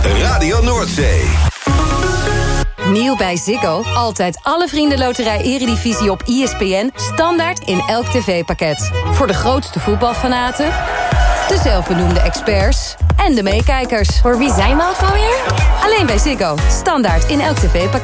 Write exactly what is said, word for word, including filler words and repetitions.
Radio Noordzee. Nieuw bij Ziggo. Altijd alle Vriendenloterij Eredivisie op I S P N. Standaard in elk tv-pakket. Voor de grootste voetbalfanaten, de zelfbenoemde experts en de meekijkers. Voor wie zijn we ook alweer? Alleen bij Ziggo. Standaard in elk tv-pakket.